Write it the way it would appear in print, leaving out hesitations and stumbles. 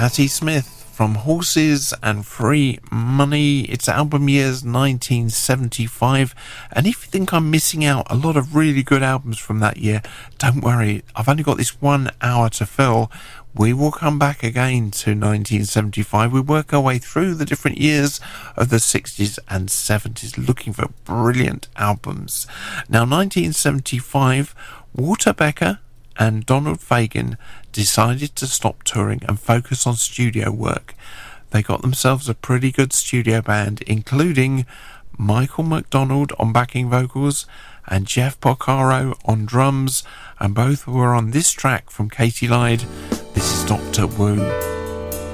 Patti Smith from Horses and Free Money. Its album year's 1975, and if you think I'm missing out a lot of really good albums from that year, don't worry, I've only got this 1 hour to fill. We will come back again to 1975. We work our way through the different years of the 60s and 70s looking for brilliant albums. Now, 1975, Walter Becker and Donald Fagen decided to stop touring and focus on studio work. They got themselves a pretty good studio band, including Michael McDonald on backing vocals and Jeff Porcaro on drums, and both were on this track from Katy Lied. This is Dr. Wu.